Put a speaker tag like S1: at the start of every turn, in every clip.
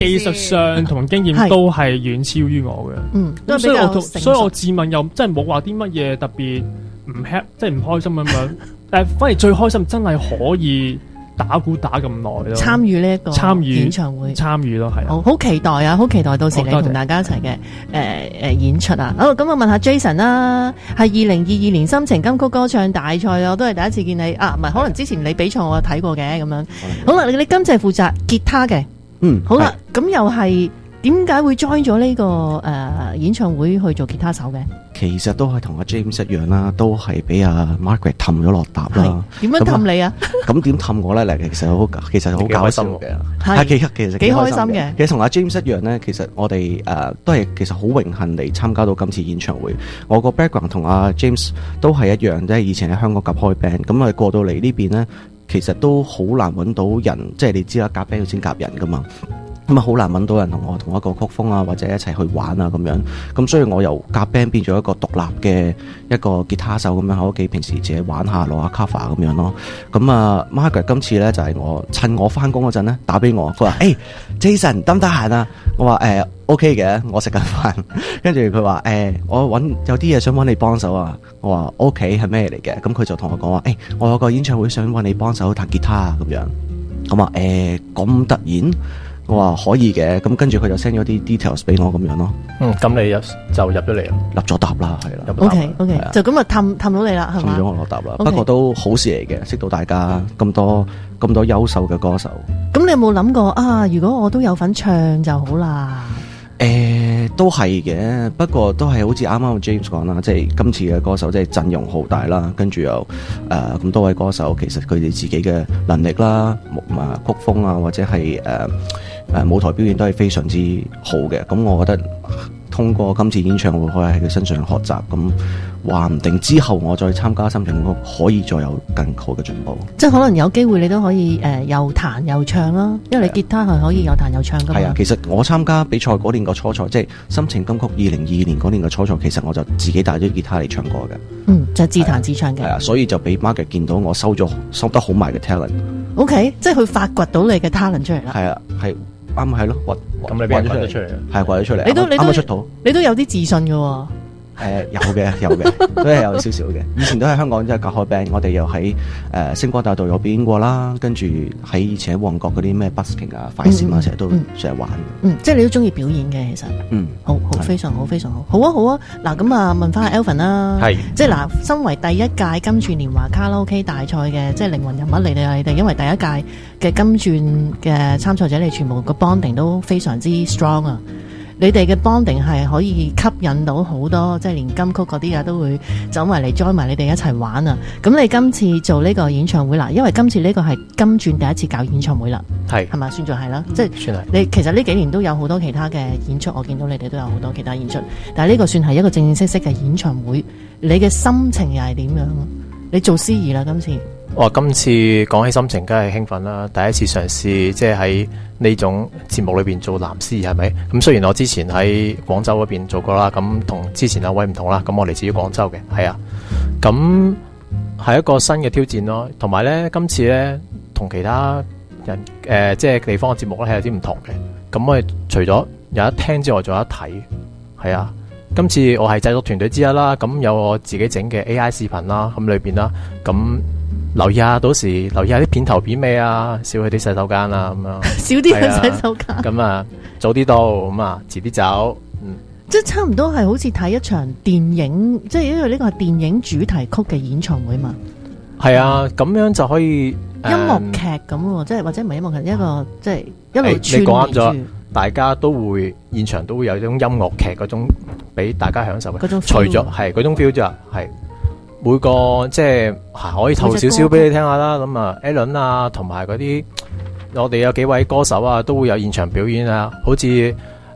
S1: 技術上同經驗都係遠超於我嘅。
S2: 都係比較成熟。
S1: 所以我自問又真係冇話啲乜嘢特別唔 happy，即係唔開心咁樣。但係反而最開心真係可以打鼓打咁耐咯，
S2: 參與呢一個演唱會，
S1: 參與咯，係啊，
S2: 好期待啊！好期待到時你同大家一齊嘅演出啊！好，咁我問下 Jason 啦，係2022年心情金曲歌唱大賽我都係第一次見你啊，唔係可能之前你比賽我有睇過嘅咁樣。好啦，你今次係負責吉他嘅，好啦，咁又係點解會 join 咗呢個演唱會去做吉他手嘅？
S3: 其實都係同阿 James 一樣啦，都係俾阿 Margaret 氹咗落搭啦。
S2: 點樣氹你啊？咁
S3: 點氹我咧？其實好搞笑嘅，係其實幾開心嘅。其實同阿 James 一樣咧，其實我哋都係其實好榮幸地參加到今次演唱會。我個 background 同阿 James 都係一樣，即係以前喺香港夾開 band，咁啊過到嚟呢邊咧，其實都好難揾到人，即係你知啦，夾 band 要先夾人噶嘛。咁啊，好難揾到人同我同一個曲風啊，或者一齊去玩啊咁樣。咁所以我由夾 band 變咗一個獨立嘅一個吉他手咁樣喺屋企平時自己玩下攞下 cover 咁樣咯。咁啊 Margaret 今次咧就係我趁我翻工嗰陣咧打俾我，佢話Jason 得唔得閒啊？我話OK 嘅，我食緊飯。跟住佢話我有啲嘢想揾你幫手啊。我話 OK 係咩嚟嘅？咁佢就同我講話我有個演唱會想揾你幫手彈吉他啊咁樣。咁話咁突然？我話可以嘅，咁跟住佢就 send 咗啲 details 俾我咁樣咯。
S4: 咁你就入咗嚟啦，
S3: 入咗搭啦，係啦。
S2: OK，就咁啊氹到你啦，係嘛？
S3: 氹咗我落搭啦，不過都好事嚟嘅，識到大家咁多優秀嘅歌手。
S2: 咁你有冇諗過啊？如果我都有份唱就好啦。
S3: 都係嘅，不過都係好似啱啱 James 講啦，即係今次嘅歌手即係陣容浩大啦，跟住又咁多位歌手，其實佢哋自己嘅能力啦、曲風啊，或者係舞台表現都係非常之好嘅。咁我覺得通過今次演唱會可以喺佢身上學習，咁話唔定之後我再參加心情金曲可以再有更好嘅進步。
S2: 即係可能有機會你都可以又彈又唱啦，因為你吉他係可以又彈又唱噶嘛。
S3: 係啊，其實我參加比賽嗰年個初賽，即係心情金曲2022年嗰年嘅初賽，其實我就自己帶咗吉他嚟唱歌嘅。
S2: 就自彈自唱嘅。
S3: 係啊，所以就俾 Margaret 見到我收得好埋嘅 talent。
S2: OK， 即係佢發掘到你嘅 talent 出嚟啦。
S3: 係啊，係。啱係咯，
S4: 咁你俾人掘咗出嚟，
S3: 係掘咗出嚟，
S2: 啱
S3: 啱出土，
S2: 你都有啲自信嘅喎。
S3: 有嘅，都係有少少嘅。以前都喺香港即係隔開 band，我哋又喺星光大道有表演過啦。跟住喺以前喺旺角嗰啲咩 busking 啊、快閃啊，成日玩。
S2: 即係你都中意表演嘅，其實。好，非常好，非常好。好啊。嗱，咁啊，問翻阿 Alvin 啦。係。即係嗱，身為第一屆金鑽年華卡拉 OK 大賽嘅即係靈魂人物嚟哋，因為第一屆嘅金鑽嘅參賽者，你全部個 bonding 都非常之 strong 啊。你哋嘅 bonding 係可以吸引到好多，即係連金曲嗰啲都會走埋嚟 join 埋你哋一齊玩啊！咁你今次做呢個演唱會啦，因為今次呢個係金鑽第一次搞演唱會啦，係咪算作係啦？即係算係。你其實呢幾年都有好多其他嘅演出，我見到你哋都有好多其他演出，但係呢個算係一個正正式式嘅演唱會。你嘅心情又係點樣？你做司儀啦，今次。
S4: 今次講起心情，梗係興奮啦！第一次嘗試，即係喺呢種節目裏邊做男司儀，係咪？咁雖然我之前喺廣州嗰邊做過啦，咁同之前兩位唔同啦。咁我嚟自於廣州嘅，係啊。咁係一個新嘅挑戰咯。同埋咧，今次咧同其他人即係地方嘅節目咧係有啲唔同嘅。咁我哋除咗有得聽之外，仲有得睇，係啊。今次我係製作團隊之一啦，咁有我自己整嘅 AI 視頻啦，咁裏邊啦，咁。留意下，到時留意下啲片頭片尾啊，少去啲洗手間啊，咁樣
S2: 少啲去洗手間。咁
S4: 啊，早啲到，咁啊，遲啲走。
S2: 即係差唔多係好似睇一場電影，即係因為呢個係電影主題曲嘅演唱會嘛。
S4: 係啊，咁樣就可以
S2: 音樂劇咁，即係或者唔係音樂劇，一個即係一路串。
S4: 你講啱咗，大家都會現場都會有一種音樂劇嗰種俾大家享受嘅。嗰種 feel，除咗係嗰種 feel 啫，係。每個即係可以透少少俾你聽下啦，咁啊 Alan 啊，同埋嗰啲我哋有幾位歌手啊，都會有現場表演啊，好似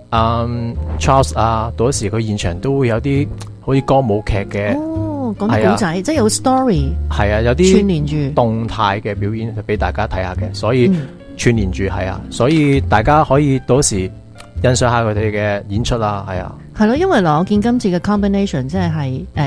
S4: Charles 啊，到時佢現場都會有啲好似歌舞劇嘅，
S2: 講古仔，即係有 story，
S4: 係啊，有啲
S2: 串聯住
S4: 動態嘅表演俾大家睇下嘅，所以串聯住係啊，所以大家可以到時欣賞下佢哋嘅演出啦，係啊，
S2: 係咯，因為嗱，我見今次嘅 combination 即係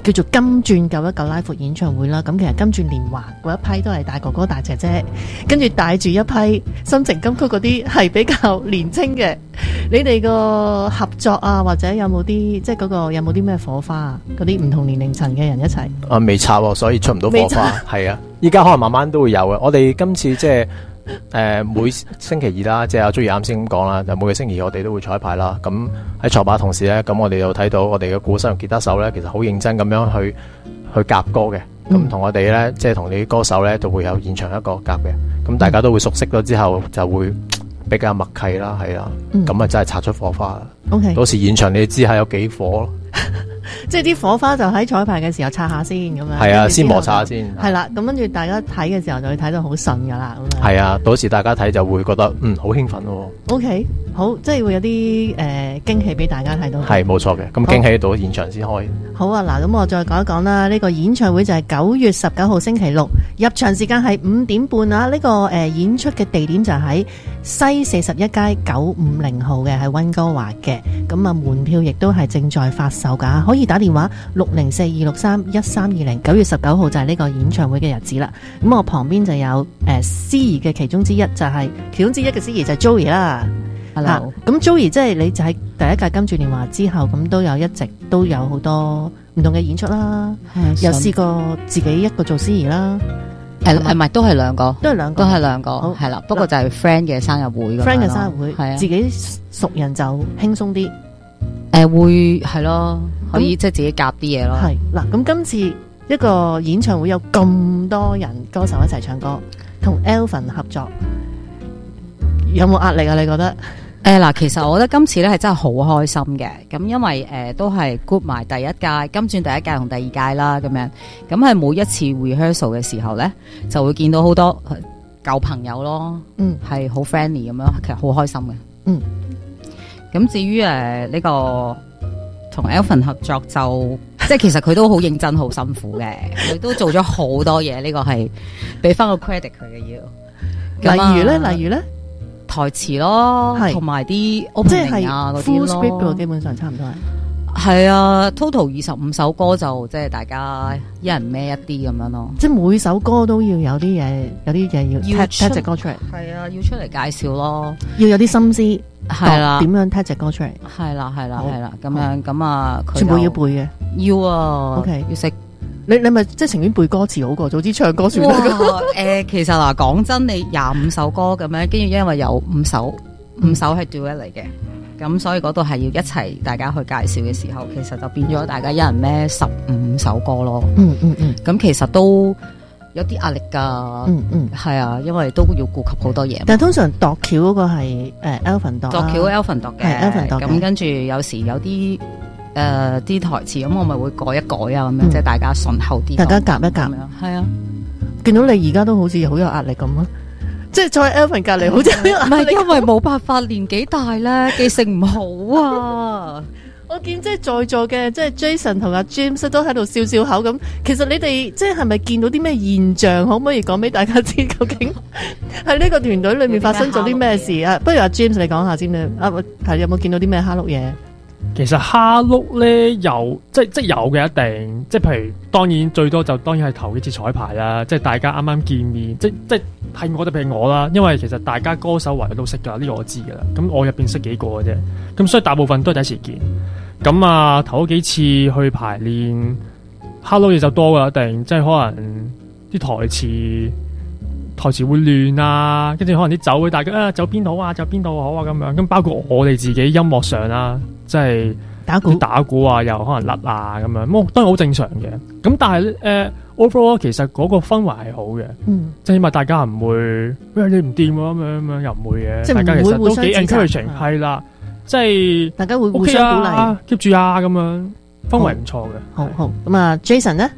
S2: 叫做金鑽919 Live 演唱會啦。咁其實金鑽年華嗰一批都係大哥哥大姐姐，跟住帶住一批心情金曲嗰啲係比較年輕嘅。你哋個合作啊，或者有冇啲即係嗰個有冇啲咩火花啊？嗰啲唔同年齡層嘅人一齊
S4: 未插喎，所以出唔到火花。係啊，依家可能慢慢都會有嘅。我哋今次即係每星期二啦，即係阿 Joey 啱先咁講啦，就每個星期二我哋都會彩排啦。咁喺彩排同時咧，咁我哋又睇到我哋嘅鼓手同吉他手咧，其實好認真咁樣去夾歌嘅。咁同我哋咧，即係同你啲歌手咧，都會有現場一個夾嘅。咁大家都會熟悉咗之後，就會比較默契啦，係啦。咁啊真係擦出火花啦。
S2: OK，
S4: 到時現場你知係有幾火咯。
S2: 即係啲火花就喺彩排嘅時候擦下先咁樣。
S4: 係啊，先摩擦下先。
S2: 係啦，咁跟住大家睇嘅時候就會睇到好順噶啦。
S4: 係啊，到時大家睇就會覺得好興奮咯。
S2: OK，好，即係會有啲驚喜俾大家睇到。
S4: 係冇錯嘅，咁驚喜到現場先開。
S2: 好啊，嗱，咁我再講一講啦。呢個演唱會就係9月19號星期六，入場時間係5點半啊。呢個演出嘅地點就喺西41街950號嘅，喺溫哥華嘅。咁啊，門票亦都係正在發售噶，可以打電話604-263-1320。9月19號就係呢個演唱會嘅日子啦。咁我旁邊就有司儀嘅其中之一，就係其中之一嘅司儀就係 Joey 啦。Hello，咁 Joey 即係你就喺第一屆金鑽年華之後，咁都有一直都有好多唔同嘅演出啦，又試過自己一個做司儀啦。
S5: 唔係都係兩個，
S2: 都係兩個，
S5: 係啦。不過就係 friend 嘅生日會
S2: ，friend 嘅生日會，
S5: 係啊，
S2: 自己熟人就輕鬆啲。
S5: 會係咯，可以即係自己夾啲嘢咯。
S2: 係嗱，咁今次一個演唱會有咁多人歌手一齊唱歌，同 Elvin 合作，有冇壓力啊？你覺得？
S5: 嗱，其實我覺得今次咧係真係好開心嘅，咁因為都係 group 埋第一屆金鑽第一屆同第二屆啦，咁樣，咁係每一次 rehearsal 嘅時候咧，就會見到好多舊朋友咯，係好 friendly 咁樣，其實好開心嘅，咁至於呢個同 Elvin 合作就，即係其實佢都好認真、好辛苦嘅，佢都做咗好多嘢，呢個係俾翻個 credit 佢嘅要。
S2: 例如咧。
S5: 台詞咯，同埋啲 opening 啊嗰啲咯，
S2: full script 嘅基本上差唔多
S5: 係啊 total 25首歌就即係大家一人孭一啲咁樣咯，
S2: 即係每首歌都要有啲嘢要踢隻歌出嚟，
S5: 係啊，要出嚟介紹咯，
S2: 要有啲心思，
S5: 係啦，
S2: 點樣踢隻歌出嚟，
S5: 係啦咁樣咁啊，
S2: 全部要背嘅，
S5: 要啊
S2: ，OK
S5: 要識。
S2: 你咪即係情願背歌詞好過，早知唱歌算啦。
S5: 其實嗱，講真，你25首歌咁樣，跟住因為有5首係 duet 嚟嘅，咁所以嗰度係要一齊大家去介紹嘅時候，其實就變咗大家一人孭15首歌咯。咁其實都有啲壓力噶。係啊，因為都要顧及好多嘢。
S2: 但係通常度橋嗰個係Elvin 度。
S5: 度橋 Elvin 度嘅。
S2: Elvin 度。
S5: 咁跟住有時有啲。啲台詞咁我咪會改一改啊，咁樣即係大家順口啲，
S2: 大家夾一夾，
S5: 係啊。
S2: 見到你而家都好似好有壓力咁啊，即係坐喺 Elvin 隔籬，好似好有壓力。
S5: 唔係因為冇辦法，年紀大咧，記性唔好啊。
S2: 我見即係在座嘅，即係 Jason 同阿 James 都喺度笑笑口咁。其實你哋即係咪見到啲咩現象？可唔可以講俾大家知？究竟喺呢個團隊裏面發生咗啲咩事啊？不如阿 James 你講下先啦。係有冇見到啲咩蝦碌嘢？
S1: 其實蝦碌咧有即有嘅一定，即係譬如當然最多就當然係頭幾次彩排啦，即係大家啱啱見面，即係我哋譬如我啦，因為其實大家歌手圍都識㗎，呢個我知㗎啦。咁我入邊識幾個嘅啫，咁所以大部分都係第一次見。咁啊頭嗰幾次去排練，蝦碌嘢就多㗎，一定即係可能啲台詞會亂啊，跟住可能啲走會大家走邊度啊，走邊度好啊咁樣。咁包括我哋自己音樂上啦，即係打鼓啊，又可能甩啊咁樣，當然好正常嘅。咁但係overall 其實嗰個氛圍係好嘅，即係起碼大家唔會你唔掂咁樣又唔會嘅，即係大家其實都幾 encouraging 係啦，即係
S2: 大家會互相鼓勵
S1: ，keep 住啊咁樣，氛圍唔錯嘅。
S2: 好咁啊 ，Jason 呢？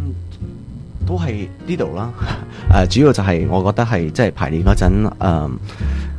S3: 都係呢度啦，主要就係我覺得係即係排練嗰陣，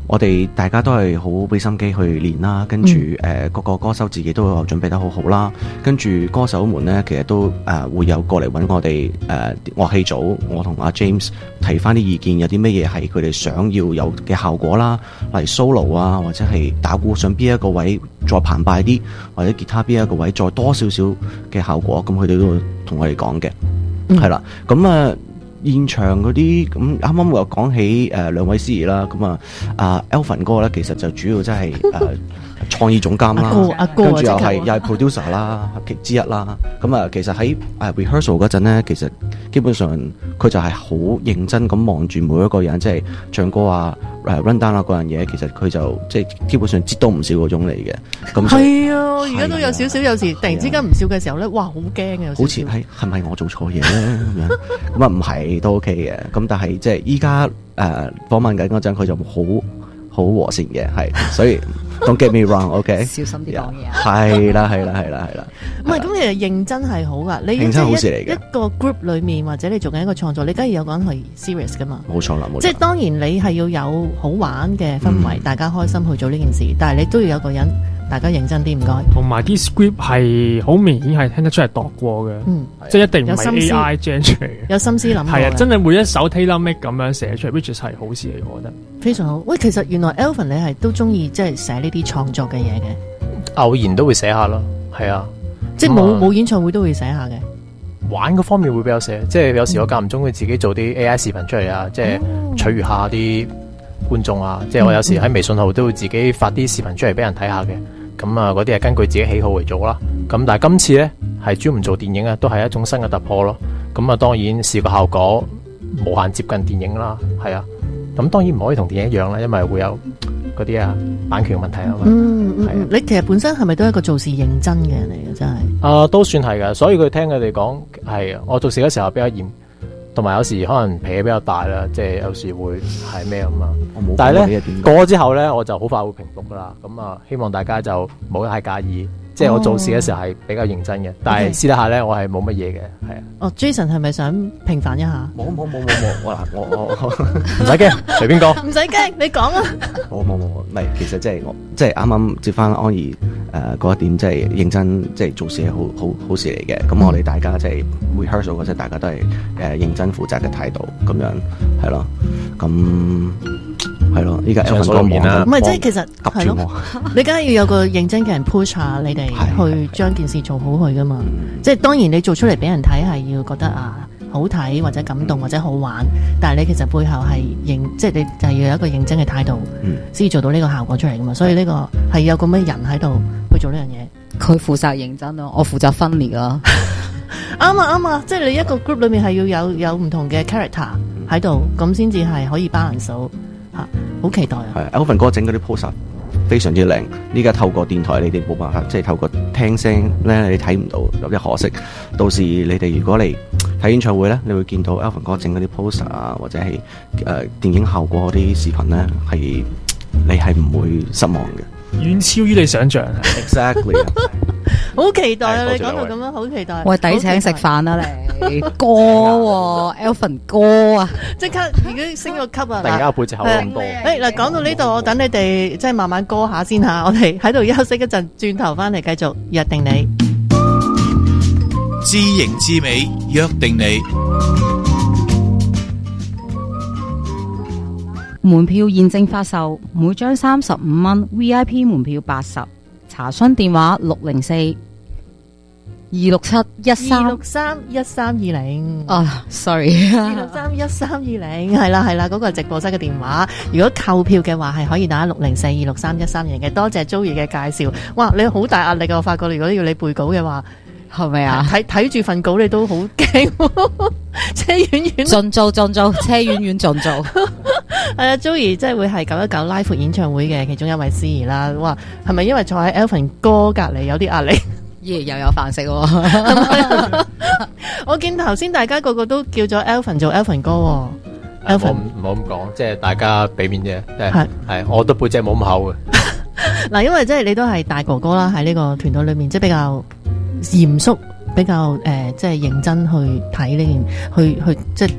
S3: 我哋大家都係好俾心機去練啦，跟住各個歌手自己都有準備得好好啦，跟住歌手們咧其實都會有過嚟揾我哋樂器組，我同阿 James 提翻啲意見，有啲乜嘢係佢哋想要有嘅效果啦，例如 solo 啊，或者係打鼓上邊一個位再澎湃啲，或者吉他邊一個位再多少少嘅效果，咁佢哋都會同我哋講嘅，係啦，咁現場嗰啲咁啱啱我又講起兩位司儀啦，咁Alvin 哥咧其實就主要即係創意總監啦，跟住又係 producer 啦之一啦。咁其實喺rehearsal 嗰陣咧，其實基本上佢就係好認真咁望住每一個人，即係唱歌啊、run down 啊嗰樣嘢，其實佢就即係基本上知多唔少嗰種嚟嘅。咁
S2: 係啊，而家都有少少，有時突然之間唔笑嘅時候咧，哇，好驚嘅，
S3: 好似係咪我做錯嘢咧咁樣？咁唔係都 OK 嘅。咁但係即係依家訪問緊嗰陣，佢就好和善嘅，係，所以 don't get me wrong，OK，
S5: 小心啲講嘢啊。
S3: 係啦。
S2: 唔係，咁其實認真係好噶，你
S3: 認真好事嚟嘅。
S2: 一個 group 裏面或者你做緊一個創作，你梗係有講係 serious 噶嘛。
S3: 冇錯啦，冇錯。
S2: 即係當然你係要有好玩嘅氛圍，大家開心去做呢件事，但係你都要有個人。大家認真啲，唔該。
S1: 同埋啲 script 係好明顯係聽得出係度過嘅，即係一定唔係 AI gen 出嚟嘅，
S2: 有心思諗。
S1: 係啊，真係每一首 tailor make 咁樣寫出嚟 ，which 係好事嚟，我覺得。
S2: 非常好。喂，其實原來 Alvin 你係都中意即係寫呢啲創作嘅嘢嘅。
S4: 偶然都會寫下咯，係啊，
S2: 即係冇演唱會都會寫下嘅。
S4: 玩嗰方面會比較寫，即係有時我間唔中會自己做啲 AI 視頻出嚟啊，即係取悅下啲觀眾啊，即係我有時喺微信號都會自己發啲視頻出嚟俾人睇下嘅。咁嗰啲係根據自己喜好嚟做啦。咁但係今次咧係專門做電影啊，都係一種新嘅突破咯。咁當然視覺效果無限接近電影啦，係啊。咁當然唔可以同電影一樣啦，因為會有嗰啲版權問題啊嘛。
S2: 你其實本身係咪都係一個做事認真嘅人嚟嘅？真係
S4: 都算係㗎。所以佢聽佢哋講係我做事嘅時候比較嚴。同埋有時可能脾氣比較大啦，即係有時會係咩咁啊？但係咧過咗之後咧，我就好快會平復噶啦。咁希望大家就唔好太介意。即係我做事嘅時候係比較認真嘅，但係私底下咧我係冇乜嘢嘅，係啊。
S2: Jason 係咪想平反一下？
S3: 冇，我唔
S4: 使驚，隨便講。
S2: 唔使驚，你講啊。
S3: 冇，唔係，其實即係啱啱接翻安怡嗰一點，即係認真，即係做事係好事嚟嘅。咁我哋大家即係 rehearsal 嗰陣，大家都係認真負責嘅態度，咁樣係咯。咁係咯，依家 Alvin 哥面啦，
S2: 唔係即係其實係咯，你梗係要有個認真嘅人 push 下你哋去將件事做好佢噶嘛。即係當然你做出嚟俾人睇係要覺得好睇或者感動或者好玩，但係你其實背後係即係你就要有一個認真嘅態度，先做到呢個效果出嚟噶嘛。所以呢個係有咁嘅人喺度去做呢樣嘢。
S5: 佢負責認真咯，我負責分裂咯。
S2: 啱啊，即係你一個 group 裏面係要有唔同嘅 character 喺度，咁先至係可以 balance 到。好期待啊！
S3: 係 Alvin 哥整嗰啲 poster 非常之靚。依家透過電台，你哋冇辦法，即係透過聽聲咧，你睇唔到，有啲可惜。到時你哋如果嚟睇演唱會咧，你會見到 Alvin 哥整嗰啲 poster 啊，或者係電影效果嗰啲視頻咧，係你係唔會失望嘅，
S1: 遠超於你想象。
S3: Exactly
S2: 好期待啊！你講到咁樣，好期待。
S5: 喂，抵請食飯啦你歌，Alvin 哥啊，
S2: 即刻已經升個級啊！
S4: 突然間背脊口咁多。
S2: 嗱，講到呢度，我等你哋即係慢慢歌下先吓，我哋喺度休息一陣，轉頭翻嚟繼續約定你。
S6: 知型知美，約定你。
S5: 門票現正發售，每張35蚊 ，VIP 門票80。查詢電話604-267-1320。sorry，
S2: 263-1320係啦，嗰個係直播室嘅電話。如果購票嘅話，係可以打604-263-1320嘅。多謝 Joey 嘅介紹。哇，你好大壓力啊！我發覺如果要你背稿嘅話，
S5: 係咪啊？
S2: 睇住份稿你都好驚，車遠遠
S5: 盡做，車遠遠盡做。
S2: 係啊，Joey 即係會係919 live 演唱會嘅其中一位司儀啦。哇，係咪因為坐喺 Alvin 哥隔籬有啲壓力？
S5: 又有飯食喎。
S2: 我見頭先大家個個都叫咗 Alvin 做 Alvin 哥。Alvin
S4: 唔好咁講，即係大家俾面啫。係，我都背脊冇咁厚嘅。
S2: 嗱，因為即係你都係大哥哥啦，喺呢個團隊裏面，即係比較嚴肅，比較即係認真去睇呢件，去即係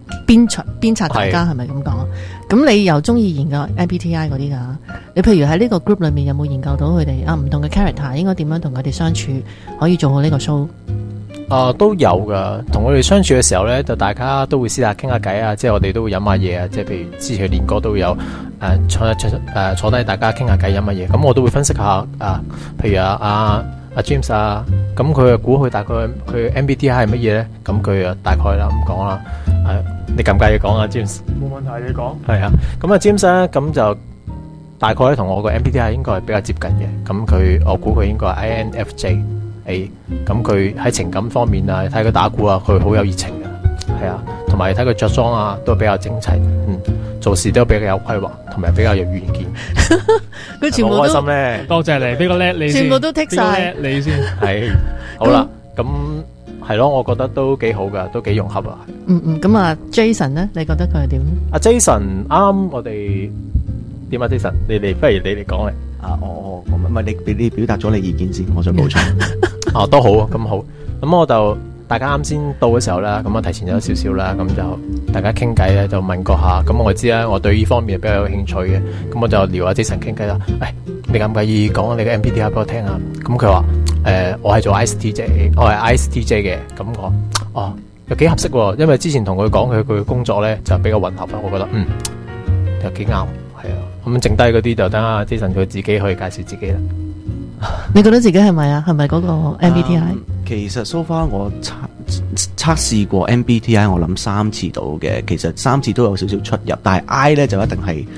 S2: 鞭策大家係咪咁講？咁你又中意研究 MBTI 嗰啲㗎？你譬如喺呢個 group 裏面有冇研究到佢哋唔同嘅 character 應該點樣同佢哋相處，可以做好呢個 show？
S4: 都有噶，同佢哋相處嘅時候咧，就大家都會私下傾下偈啊，即係我哋都會飲下嘢啊，即係譬如之前練歌都會有坐低大家傾下偈飲下嘢，咁我都會分析下譬如阿 James 咁佢估佢大概佢 MBTI 係乜嘢咧？咁佢大概啦咁講啦，你介唔介意講啊 James？
S1: 冇問題，你講。
S4: 係啊，咁啊 James 咧，咁就大概同我個 MBTI 應該係比較接近嘅，咁我估佢應該係 INFJ。咁佢喺情感方面啊，睇佢打鼓啊，佢好有熱情嘅，係啊，同埋睇佢着裝啊，都比較整齊，做事都比較有規劃，同埋比較有遠見。
S2: 佢全部都
S4: 好開心咧，
S1: 多謝你，俾個叻你先，
S2: 全部都剔晒
S1: 你先，
S4: 係好啦，咁係咯，我覺得都幾好噶，都幾融洽啊。
S2: 咁啊 Jason 咧，你覺得佢係點？
S4: 阿 Jason 啱我哋點啊 Jason，不如你嚟講嚟。
S3: 唔係你表達咗你意見先，我想補充。
S4: 都好啊，咁好。咁我就大家啱先到嘅時候啦，咁我提前咗少少啦，咁就大家傾偈咧，就問過下。咁我知啦，我對呢方面比較有興趣嘅，咁我就撩阿 Jason 傾偈啦。你介唔介意講你嘅 MBTI 俾我聽啊？咁佢話我係做 ISTJ， 我係 ISTJ 嘅。咁我又幾合適喎，因為之前同佢講佢嘅工作咧就比較混合啦，我覺得又幾啱，係啊。咁剩低嗰啲就等阿 Jason 佢自己去介紹自己啦。
S2: 你覺得自己係咪啊？係咪嗰個 MBTI？
S3: 其實 so far 我測試過 MBTI， 我諗3次到嘅，其實3次都有少少出入，但係 I 咧就一定係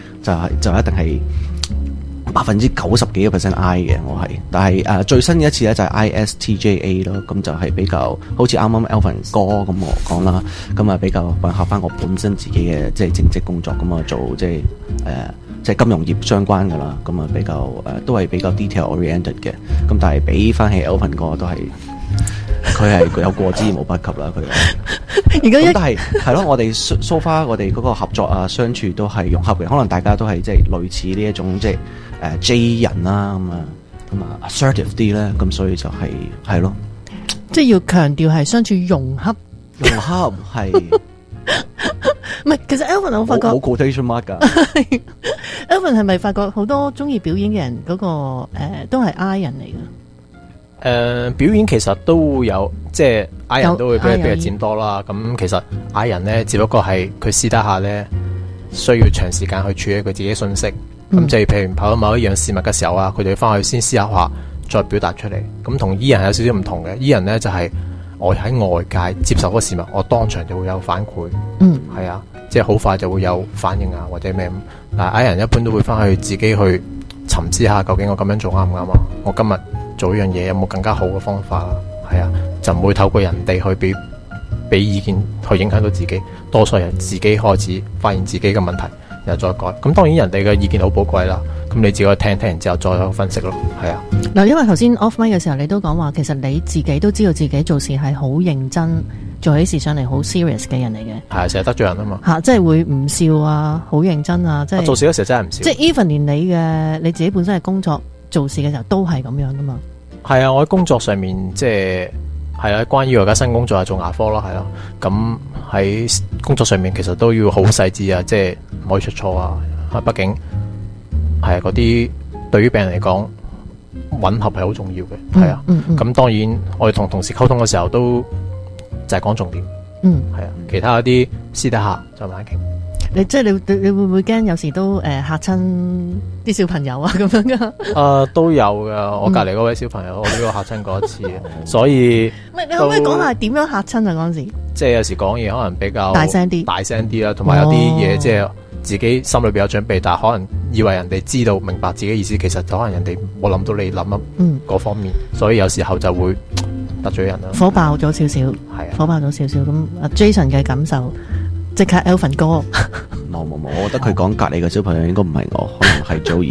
S3: 90%幾%I 嘅，我係。但係最新嘅一次咧就係 ISTJA 咯，咁就係比較好似啱啱 Alvin 哥咁我講啦，咁啊比較混合翻我本身自己嘅即係正職工作，咁啊做即係金融業相關噶啦，咁啊比較都係比較 detail oriented 嘅，咁但係比翻起 Alvin 哥都係佢係有過之而無不及啦，佢。而家但係咯，我哋 so far 我哋嗰個合作啊相處都係融洽嘅，可能大家都係即係類似呢一種即係J 人啦，咁啊 assertive 啲咧，咁所以就係咯，
S2: 即係要強調係相處融洽
S3: 係。
S2: 唔係，其實 Alvin 我發覺
S3: 冇 quotation mark 噶。
S2: Alvin 係咪發覺好多中意表演嘅人嗰個都係 I 人嚟噶？
S4: 表演其實都有，即係 I 人都會比較佔多啦。咁其實 I 人咧，只不過係佢私底下咧需要長時間去處理佢自己信息。咁即係譬如跑到某一樣事物嘅時候啊，佢哋翻去先思考下，再表達出嚟。咁同 E 人有少少唔同嘅，E 人咧就係我喺外界接受嗰個事物，我當場就會有反饋。係啊，即係好快就會有反應啊，或者咩咁。但係 I 人一般都會翻去自己去沉思下，究竟我咁樣做啱唔啱啊？我今日做一樣嘢有冇更加好嘅方法啊？係啊，就唔會透過人哋去俾意見去影響到自己，多數係自己開始發現自己嘅問題，然後再改。咁當然人哋嘅意見好寶貴啦，咁你自己聽完之後再分析咯。係啊，
S2: 嗱，因為頭先 off mic 嘅時候你都講話，其實你自己都知道自己做事係好認真，做起事上嚟好 serious 嘅人嚟嘅。
S4: 係啊，成日得罪人啊嘛。
S2: 即係會唔笑啊，好認真啊，即係
S4: 做事嗰時候真係唔笑。
S2: 即係 even 連你自己本身係工作做事嘅時候都係咁樣噶嘛。
S4: 係啊，我喺工作上面即係關於我而家新工作係做牙科啦，係咯。咁喺工作上面其實都要好細緻啊，即係唔可以出錯啊。畢竟係嗰啲對於病人嚟講，吻合係好重要嘅。係啊，咁當然我哋同同事溝通嘅時候都就係講重點。係啊，其他嗰啲私底下就慢傾。
S2: 你會唔會驚有時都嚇親啲小朋友啊咁樣噶？
S4: 都有噶，我隔籬嗰位小朋友我都有嚇親過一次，所以
S2: 你可唔可以講下點樣嚇親啊？嗰陣時
S4: 即係有時講嘢可能比較
S2: 大聲啲
S4: 啦，同埋有啲嘢即係自己心裏邊有準備，但係可能以為人哋知道明白自己意思，其實就可能人哋冇諗到你諗嗰方面，所以有時候就會得罪人啦。
S2: 火爆咗少少，
S4: 係啊，
S2: 火爆咗少少。咁阿 Jason 嘅感受，即刻 Alvin 哥。
S3: 冇，我覺得佢講隔籬嘅小朋友應該唔係我，可能係 Joey。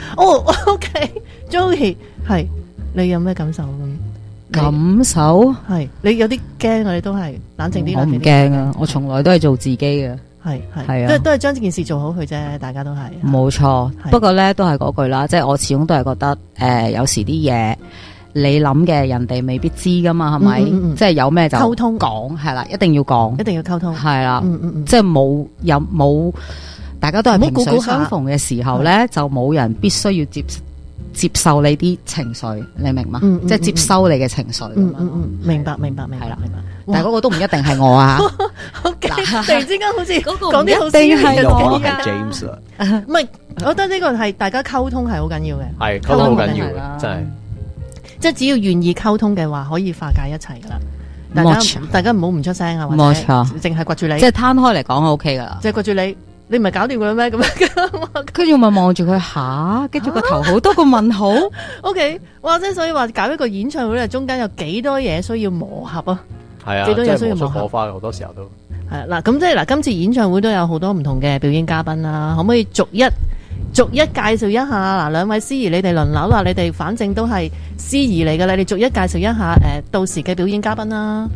S2: OK，Joey 係你有咩感受？
S5: 感受
S2: 係你有啲驚啊？你都係冷靜啲。
S5: 我唔驚啊，我從來都係做自己嘅。
S2: 係啊，都係將呢件事做好佢啫，大家都係。
S5: 冇錯，不過咧都係嗰句啦，即係我始終都係覺得有時啲嘢你諗嘅人哋未必知噶嘛，係咪？即係有咩就
S2: 溝通
S5: 講，係啦，一定要講，
S2: 一定要溝通，
S5: 係啦，即係冇，大家都係萍水相逢嘅時候咧，就冇人必須要接受你啲情緒，你明嘛？即係接收你嘅情緒。
S2: 明白，
S5: 係啦，明白。但係嗰個都唔一定係我啊。
S2: 突然之間好似
S5: 嗰個
S2: 講啲好私人嘅
S3: 我係 James 啦。
S2: 唔係，我覺得呢個係大家溝通係好緊要嘅。
S4: 係溝通好緊要嘅，真係。
S2: 即係只要願意溝通嘅話，可以化解一切噶啦。大家唔好唔出聲啊，或者淨係掘住你。
S5: 即係攤開嚟講係 OK 噶啦。
S2: 即係掘住你。你唔係搞掂佢咩？咁樣
S5: 跟住咪望住佢下，跟住個頭好多個問號。
S2: OK， 哇！即係所以話搞一個演唱會咧，中間有幾多嘢需要磨合啊？
S4: 係啊，
S2: 幾多嘢需要磨合？
S4: 火花好多時候都
S2: 係嗱，咁即係嗱，今次演唱會都有好多唔同嘅表演嘉賓啦，可唔可以逐一介紹一下？嗱，兩位司儀你哋輪流啦，你哋反正都係司儀嚟噶啦，你逐一介紹一下到時嘅表演嘉賓啦。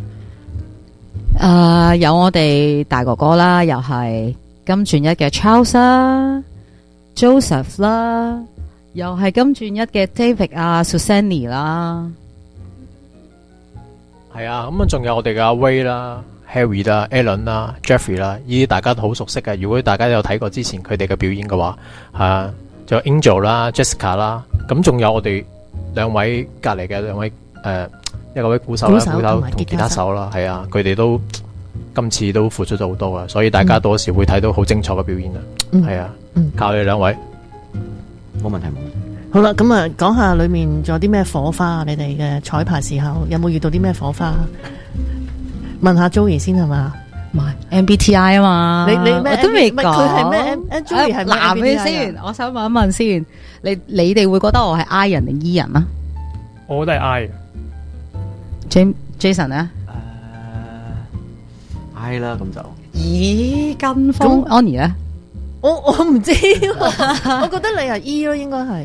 S5: 有我哋大哥哥啦，又係。金鑽一嘅 Charles 啦 ，Joseph 啦，又係金鑽一嘅 David 啊 ，Susanny 啦，
S4: 係啊，咁啊仲有我哋嘅阿 Way 啦、Harry 啦、Alan 啦、Jeffrey 啦，呢啲大家都好熟悉嘅。如果大家有睇過之前佢哋嘅表演嘅話，係啊，仲有 Angel 啦、Jessica 啦，咁仲有我哋兩位隔籬嘅兩位一個位鼓手啦、鼓手同吉他手啦，係啊，佢哋都。今次都付出咗好多啊，所以大家到時會睇到好精彩嘅表演啊。係啊，靠你兩位，
S3: 冇問題。
S2: 好啦，咁啊，講下裏面仲有啲咩火花？你哋嘅彩排時候有冇遇到啲咩火花？問下 Joey 先係嘛？
S5: 唔係 MBTI 啊嘛，
S2: 你咩？
S5: 我都未講。
S2: 佢係咩？Joey 係
S5: 男嘅先，我想問一問先。你哋會覺得我係 I 人定 E 人啊？
S1: 我都係 I。
S5: Jason 咧？
S3: 係啦，咁就
S5: 咦跟風 Annie 咧？
S2: 我唔知，我覺得你係 E 咯，應該係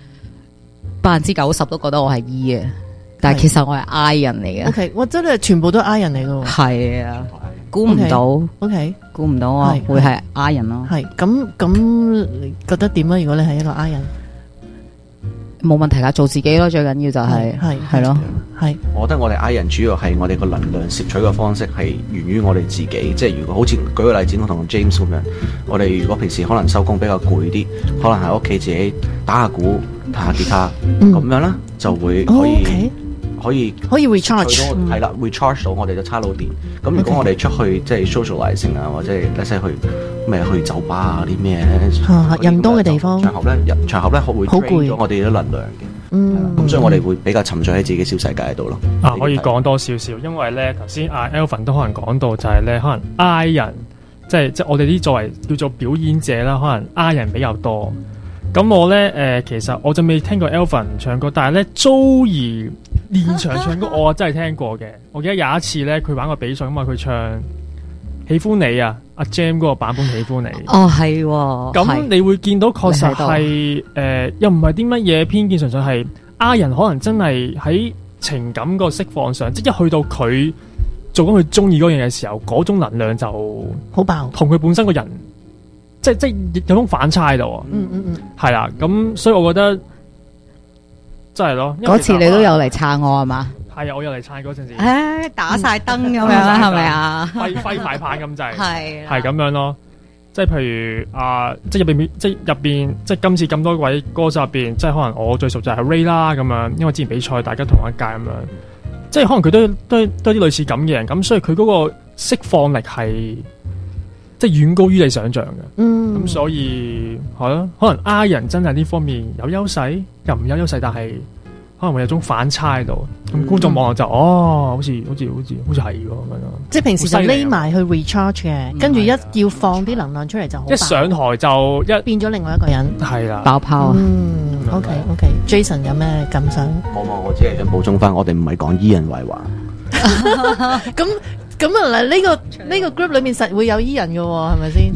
S5: 90%都覺得我係 E 嘅，但係其實我係 I 人嚟嘅。
S2: OK， 我真係全部都 I 人嚟嘅。
S5: 係啊，估唔到。OK， 估唔到啊，會係 I 人咯。
S2: 係咁，你覺得點啊？如果你係一個 I 人，
S5: 冇問題啦，做自己咯，最緊要就係咯。
S2: 係，
S3: 我覺得我哋 I 人主要係我哋個能量攝取嘅方式係源於我哋自己，即係如果好似舉個例子，我同 James 咁樣，我哋如果平時可能收工比較攰啲，可能喺屋企自己打下鼓、彈下吉他，咁樣啦，就會可以 recharge 係啦 ，recharge 到我哋嘅叉腦電。咁如果我哋出去即係 socializing 啊，或者一齊去酒吧啊啲咩
S2: 人多嘅地方
S3: 場合咧會 drain 咗我哋啲能量嘅。咁所以我哋會比較沉醉喺自己小世界喺度咯。
S1: 可以講多少少，因為咧頭先阿 Alvin 都可能講到就係咧，可能 I 人即係我哋啲作為叫做表演者啦，可能 I 人比較多。咁我咧其實我就未聽過 Alvin 唱歌，但係咧 Joey 現場唱歌我真係聽過嘅。我記得有一次咧，佢玩個比賽咁啊，佢唱喜歡你啊，阿 Jam 嗰個版本喜歡你。
S5: 哦，係喎。
S1: 咁你會見到確實係又唔係啲乜嘢偏見，純粹係 I 人可能真係喺情感個釋放上，即係一去到佢做緊佢中意嗰樣嘢嘅時候，嗰種能量就
S2: 好爆，同
S1: 佢本身個人即係有種反差喺度。係啦，咁所以我覺得真係咯。
S5: 嗰次你都有嚟撐我係嘛？
S1: 係啊，我有嚟撐嗰陣時，
S5: 打晒燈咁樣啦，係咪啊？
S1: 揮牌棒咁滯，
S5: 係
S1: 咁樣咯。即係譬如即係入邊，即係今次咁多位歌手入邊，即係可能我最熟就係 Ray 啦咁樣，因為之前比賽大家同一屆咁樣，即係可能佢都啲類似咁嘅人，咁所以佢嗰個釋放力係即係遠高於你想象嘅。咁所以係咯，可能 I 人真係呢方面有優勢，又唔有優勢，但係可能會有種反差喺度，咁觀眾望落就好似係喎咁樣。
S2: 即係平時就匿埋去 recharge 嘅，跟住一要放啲能量出嚟就好。
S1: 一上台就變
S2: 咗另外一個人，
S1: 係啦，
S5: 爆泡啊
S2: ！OK，Jason 有咩感想？
S3: 冇，我只係想補充翻，我哋唔係講 E 人壞話。
S2: 咁啊，呢個 group 裏面實會有 E 人嘅喎，係咪先？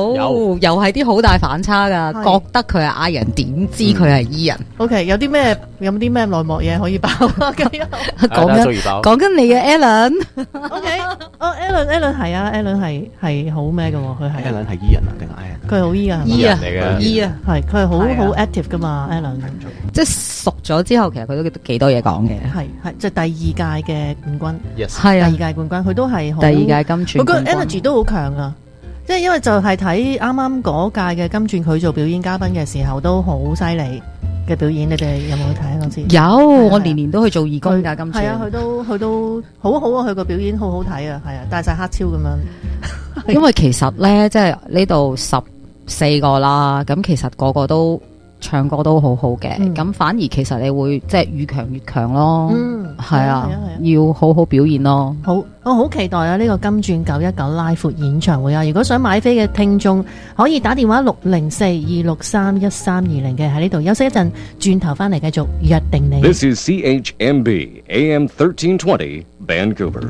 S5: 又係啲好大反差噶，覺得佢係 I 人，點知佢係 E 人？
S2: OK，有啲咩有冇啲咩內幕嘢可以爆啊？
S5: 講緊你嘅
S2: Alan。OK， Alan 係啊 ，Alan 係好咩嘅喎？佢係
S3: Alan 係 E 人啊定係 I 人？
S2: 佢係好 E 啊
S4: ，E 人嚟嘅
S2: E 啊，係佢係好 active 噶嘛 ，Alan。
S5: 即係熟咗之後，其實佢都幾多嘢講嘅。
S2: 係即係第二屆嘅冠軍，
S5: 係啊，
S2: 第二屆冠軍，佢都係
S5: 第二屆金鑽冠軍。
S2: 佢個 energy 都好強啊！即係因為就係睇啱啱嗰屆嘅金鑽，佢做表演嘉賓嘅時候都好犀利嘅表演。你哋有冇去睇嗰次？
S5: 有，我年年都去做義工㗎。金鑽
S2: 係啊，佢都好好啊！佢個表演好好睇啊，係啊，戴晒黑超咁樣。
S5: 因為其實咧，即係呢度14個啦，咁其實個個都唱歌都好好嘅，咁反而其實你會即係越強越強咯，係啊，要好好表現咯。好，我好期待啊！呢個金鑽919拉闊演唱會啊！如果想買飛嘅聽眾，可以打電話604-263-1320嘅，喺呢度休息一陣，轉頭翻嚟繼續約定你。
S7: This is CHMB AM 1320 Vancouver。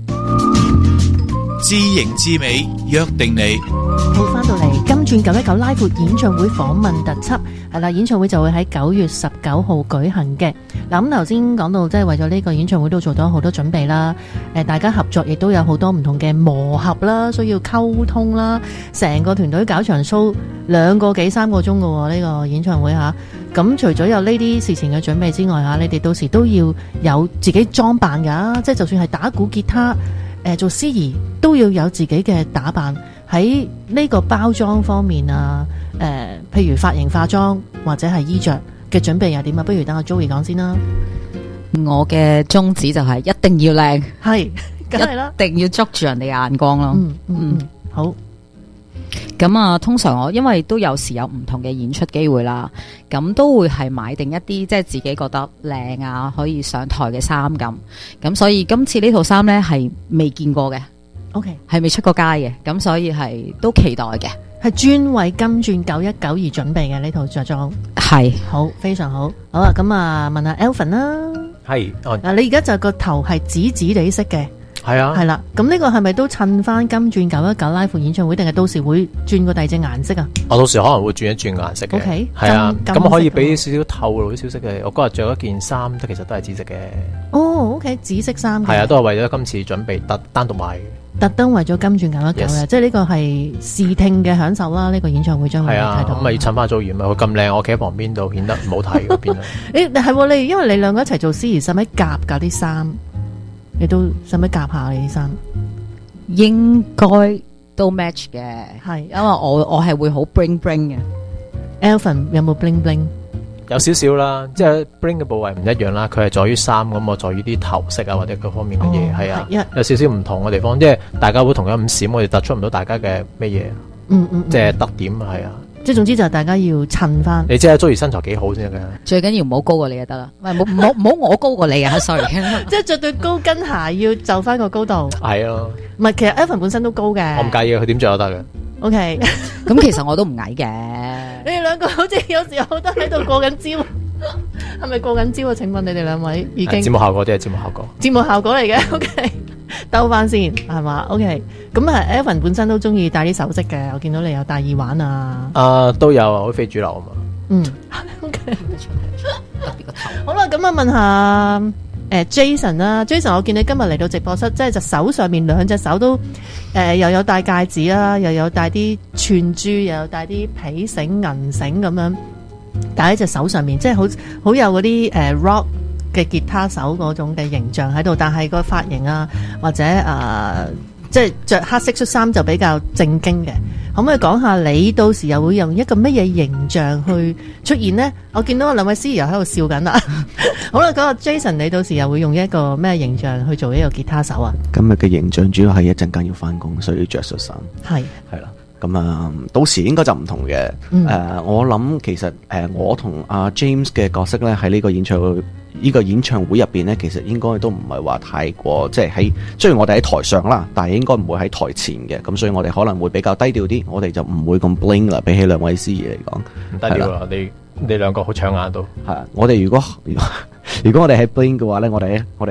S6: 知型知美，約定你。
S2: 好，翻到嚟金鑽919拉闊演唱會訪問特輯，係啦，演唱會就會喺9月19號舉行嘅。嗱，咁頭先講到即係為咗呢個演唱會都做咗好多準備啦。大家合作亦都有好多唔同嘅磨合啦，需要溝通啦。成個團隊搞場 show 2個幾3個鐘嘅喎，呢個演唱會嚇。咁除咗有呢啲事情嘅準備之外嚇，你哋到時都要有自己裝扮㗎，即係就算係打鼓、吉他。做司儀都要有自己嘅打扮，喺呢個包裝方面啊，譬如髮型、化妝或者係衣着嘅準備又點啊？不如等阿 Joey 講先啦。我嘅宗旨就係一定要靚，係，梗係啦，一定要捉住人哋嘅眼光咯。好。咁啊，通常我因為都有時有唔同嘅演出機會啦，咁都會係買定一啲即係自己覺得靚啊，可以上台嘅衫咁。咁所以今次呢套衫呢係未見過嘅 ，OK， 係未出過街嘅，咁所以係都期待嘅，係專為金鑽919而準備嘅呢套着裝，係好非常好。好啊，咁啊問下 Alvin 啦，係你而家就個頭係紫紫地色嘅。係啊，係啦，咁呢個係咪都襯翻金鑽919拉闊演唱會，定係到時會轉個第二隻顏色啊？我到時可能會轉一轉顏色嘅。OK，係啊，咁可以俾少少透露啲消息嘅。我嗰日着一件衫，其實都係紫色嘅。哦 ，OK， 紫色衫。係啊，都係為咗今次準備單獨買嘅。特登為咗金鑽919嘅，即係呢個係視聽嘅享受啦。呢個演唱會將會睇到。咁咪要襯翻組員咪佢咁靚，我企喺旁邊度顯得唔好睇嗰邊啊。誒，係你，因為你兩個一齊做司儀，使唔使夾㗎啲衫？你都使唔使夾下你啲衫？應該都 match 嘅，係，因為我係會好 bling bling 嘅。Alvin 有冇 bling bling？有少少啦，即係 bling 嘅部位唔一樣啦。佢係在於衫，咁我在於啲頭飾啊或者各方面嘅嘢，係啊，有少少唔同嘅地方。即係大家會同樣咁閃，我哋突出唔到大家嘅咩嘢，即係特點係啊。即係總之就係大家要襯翻。你即係Joey身材幾好先得嘅，最緊要唔好高過你就得啦。唔好我高過你啊！sorry， 即係着對高跟鞋要就翻個高度。係啊，唔係其實 Alvin 本身都高嘅。我唔介意佢點着都得嘅。OK， 咁其實我都唔矮嘅。你哋兩個好似有時候都喺度過緊招，係咪過緊招啊？請問你哋兩位已經節目效果即係節目效果，節目效果嚟嘅。OK。兜翻先係嘛 ？OK， 咁啊 ，Alvin 本身都中意戴啲首飾嘅，我見到你有戴耳環啊。都有啊，好非主流啊嘛。OK。好啦，咁啊，問下Jason 啦，Jason， 我見你今日嚟到直播室，即係隻手上面2隻手都又有戴戒指啦，又有戴啲串珠，又有戴啲皮繩、銀繩咁樣戴喺隻手上面，即係好有嗰啲rock嘅吉他手嗰種嘅形象喺度，但係個髮型啊或者即係着黑色恤衫就比較正經嘅。可唔可以講下你到時又會用一個乜嘢形象去出現呢？我見到兩位司儀又喺度笑緊啦。好啦，嗰個 Jason， 你到時又會用一個咩形象去做呢個吉他手啊？今日嘅形象主要係一陣間要翻工，所以要着恤衫。係啦。咁啊，到時應該就唔同嘅。我諗其實我同阿 James 嘅角色咧喺呢個演唱會入邊咧，其實應該都唔係話太過，即係雖然我哋喺台上啦，但係應該唔會喺台前嘅。咁所以我哋可能會比較低調啲，我哋就唔會咁 bling 啦。比起兩位司儀嚟講，唔低調啦。你兩個好搶眼都係啊！我哋如果我哋喺 bling 嘅話咧，我哋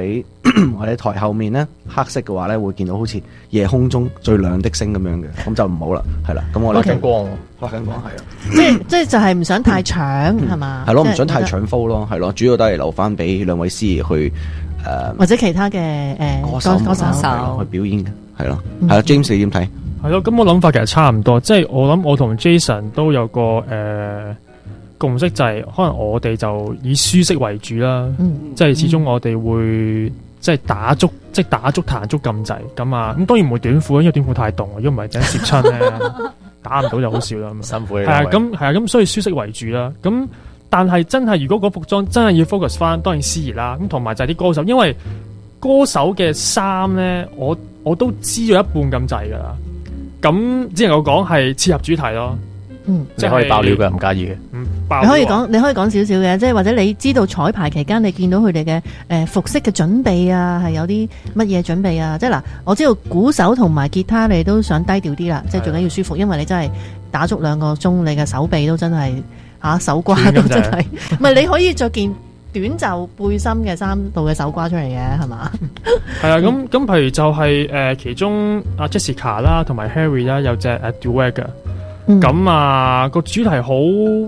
S3: 我哋台後面咧黑色嘅話咧，會見到好似夜空中最亮的星咁樣嘅，咁就唔好啦，係啦。咁我哋
S4: 發緊光，
S3: 發緊光係啊，
S2: 即係就係唔想太搶係嘛？
S3: 係咯，唔想太搶 flow 咯，係咯，主要都係留翻俾兩位司儀去
S2: 或者其他嘅歌手
S3: 去表演嘅，係咯，係啦。James 你點睇？
S1: 係咯，咁我諗法其實差唔多，即係我諗我同 Jason 都有個共識，就係可能我哋就以舒適為主啦，即係始終我哋會即係打足彈足咁滯咁啊，咁當然唔會短褲，因為短褲太凍，如果唔係陣攝親咧打唔到就好笑啦，
S4: 辛苦你
S1: 係啊，咁所以舒適為主啦，咁但係真係如果嗰服裝真係要 focus 翻，當然司儀啦，咁同埋就係啲歌手，因為歌手嘅衫咧，我都知咗一半咁滯噶啦。咁只能夠講係切合主題咯，
S4: 即係可以爆料嘅，唔介意嘅。
S2: 你可以講少少嘅，即係或者你知道彩排期間你見到佢哋嘅服飾嘅準備啊，係有啲乜嘢準備啊？即係嗱，我知道鼓手同埋吉他你都想低調啲啦，即係最緊要舒服，因為你真係打足2個鐘，你嘅手臂都真係手瓜都真係，唔係你可以着件短袖背心嘅衫度嘅手瓜出嚟嘅係嘛？
S1: 係啊，咁譬如就係其中阿 Jessica 啦，同埋 Harry 啦，有隻Duet 嘅，咁個主題好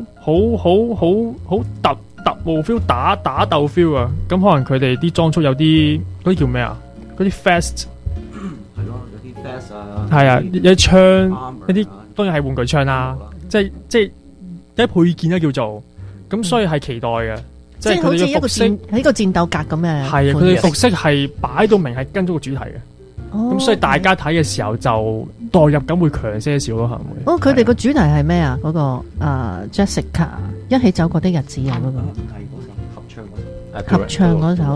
S1: 特務 feel， 打鬥 feel 啊！咁可能佢哋啲裝束有啲嗰啲叫咩啊？嗰啲 fast
S3: 係咯，有啲 fast 啊，
S1: 係啊，有啲槍，一啲當然係玩具槍啦，即係一配件啦叫做，咁所以係期待嘅。
S2: 即係好似一個戰鬥格咁嘅，
S1: 係啊！佢哋服飾係擺到明係跟咗個主題嘅，咁所以大家睇嘅時候就代入感會強些少咯，係咪？
S2: 佢哋個主題係咩啊？嗰個Jessica 一起走過的日子啊，嗰個合唱嗰首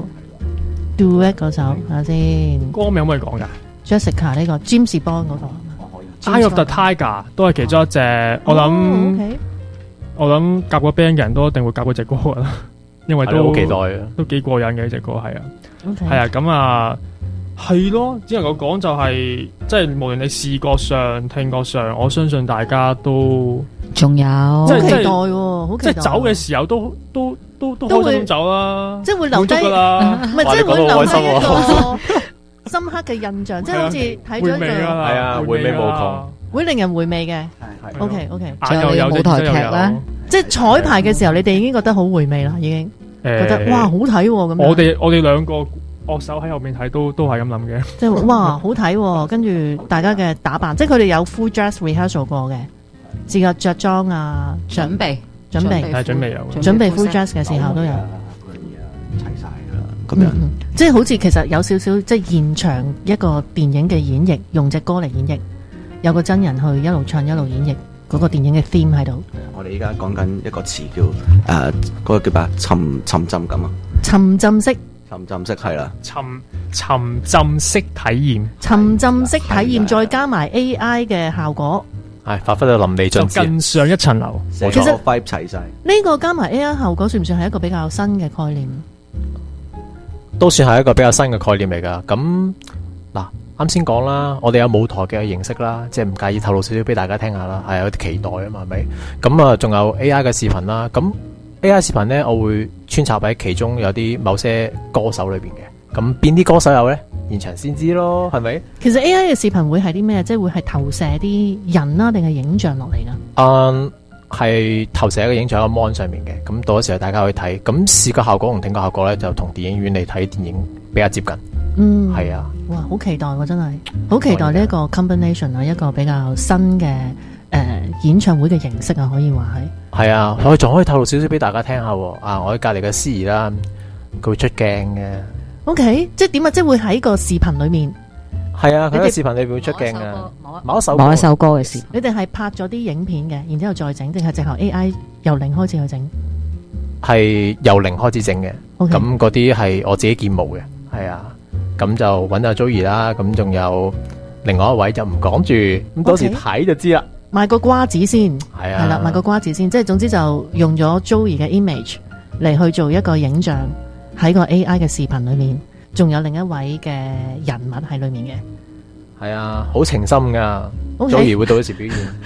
S2: Duet 嗰首，睇下先。
S1: 歌名可唔可以講㗎
S2: ？Jessica 呢個 James Bond 嗰個
S1: Eye of the Tiger 都係其中一隻，我諗夾過 band 嘅人都一定會夾嗰隻歌㗎啦。因為都
S4: 好期待啊，
S1: 都幾過癮嘅呢隻歌，係啊，係啊，咁係咯，只能夠講就係，即係無論你視覺上、聽覺上，我相信大家都
S5: 仲有
S2: 好期待喎，好期待，
S1: 即係走嘅時候都開心咁走啦，
S2: 即係會留低㗎啦，唔係即係會留低一個深刻嘅印象，即係好似睇咗一個
S4: 係啊，回味無窮，
S2: 會令人回味嘅。OK，
S5: 仲有舞台劇啦。
S2: 即係彩排嘅時候，你哋已經覺得好回味啦，已經覺得哇好睇咁。
S1: 我哋兩個樂手喺後面睇都係咁諗嘅，
S2: 即係哇好睇，跟住大家嘅打扮，即係佢哋有 full dress rehearsal 過嘅，自個着裝啊，
S5: 準備
S1: 有準
S2: 備 full dress 嘅時候都有
S3: 齊晒㗎，咁樣
S2: 即係好似其實有少少即係現場一個電影嘅演繹，用隻歌嚟演繹，有個真人去一路唱一路演繹。嗰個電影嘅 theme 喺度。
S3: 我哋依家講緊一個詞叫嗰個叫咩？沉浸感啊！
S2: 沉浸式
S3: 係啦。
S1: 沉浸式體驗。
S2: 沉浸式體驗再加埋 AI 嘅效果，
S4: 係發揮到淋漓盡致，
S1: 更上一層樓。
S2: 其實
S3: vibe 齊晒。
S2: 呢個加埋 AI 效果算唔算係一個比較新嘅概念？
S4: 都算係一個比較新嘅概念嚟㗎。咁嗱。啱先講啦，我哋有舞台嘅形式啦，即係唔介意透露少少俾大家聽下啦，係有啲期待啊嘛，係咪？咁仲有 AI 嘅視頻啦，咁 AI 視頻咧，我會穿插喺其中有啲某些歌手裏邊嘅，咁邊啲歌手有咧？現場先知咯，係咪？
S2: 其實 AI 嘅視頻會係啲咩？即係會係投射啲人啦，定係影像落嚟㗎？
S4: 係投射一個影像喺個 mon 上面嘅，咁到嗰時候大家可以睇，咁視覺效果同聽覺效果咧，就同電影院嚟睇電影比較接近。係啊，
S2: 哇，好期待喎！真係好期待呢一個 combination 啊，一個比較新嘅演唱會嘅形式啊，可以話係。係
S4: 啊，我仲可以透露少少俾大家聽下喎。我喺隔離嘅司儀啦，佢會出鏡嘅。
S2: OK， 即係點啊？即係會喺個視頻裏面。
S4: 係啊，佢喺視頻裏邊會出鏡嘅。某一
S5: 首歌嘅視頻。
S2: 你哋係拍咗啲影片嘅，然之後再整，定係直頭 AI 由零開始去整？
S4: 係由零開始整嘅。咁嗰啲係我自己建模嘅。係啊。咁就揾阿 Joey 啦，咁仲有另外一位就唔講住，咁到時睇就知啦。
S2: 賣個瓜子先，
S4: 係啊，
S2: 係啦，賣個瓜子先，即係總之就用咗 Joey 嘅 image 嚟去做一個影像喺個 AI 嘅視頻裏面，仲有另一位嘅人物喺裏面嘅。
S4: 係啊，好情深噶 ，Joey 會到時表現。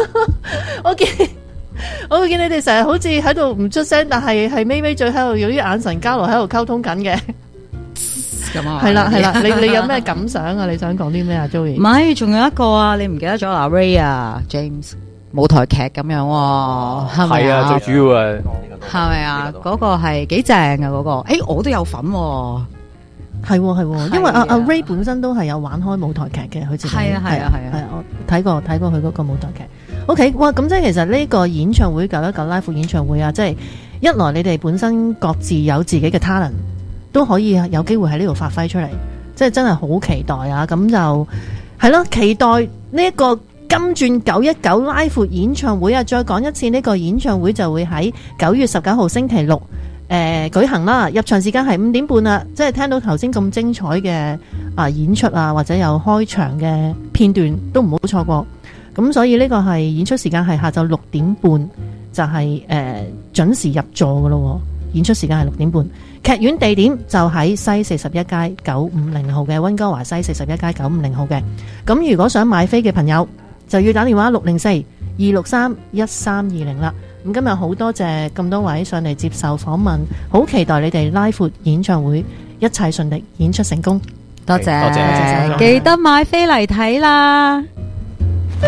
S2: 我見你哋成日好似喺度唔出聲，但係咪咪嘴喺度用啲眼神交流喺度溝通緊嘅。
S5: 咁啊，
S2: 係啦，你有咩感想啊？你想講啲咩啊 ，Joey？
S5: 唔係，仲有一個啊，你唔記得咗阿 Ray 啊 ，James 舞台劇咁樣喎，係咪啊？
S4: 最主要啊，
S5: 係咪啊？嗰個係幾正啊！嗰個，我都有份喎。
S2: 係，因為阿 Ray 本身都係有玩開舞台劇嘅，佢自己係啊，我睇過佢嗰個舞台劇。OK， 哇！咁即係其實呢個演唱會919 Live 演唱會啊，即係一來你哋本身各自有自己嘅 talent，都可以有機會喺呢度發揮出嚟，即係真係好期待啊！咁就係咯，期待呢一個金鑽919 Live 演唱會啊！再講一次，呢個演唱會就會喺9月19號星期六。舉行啦，入場時間係5點半啦，即係聽到頭先咁精彩嘅演出啊，或者有開場嘅片段都唔好錯過。咁所以呢個係演出時間係下晝6點半，就係準時入座噶咯。演出時間係6點半，劇院地點就喺西41街950號嘅溫哥華西41街950號嘅。咁如果想買飛嘅朋友，就要打電話604-263-1320啦。咁今日好多謝咁多位上嚟接受訪問，好期待你哋拉闊演唱會一切順利，演出成功。
S5: 多謝，記得買飛嚟睇啦。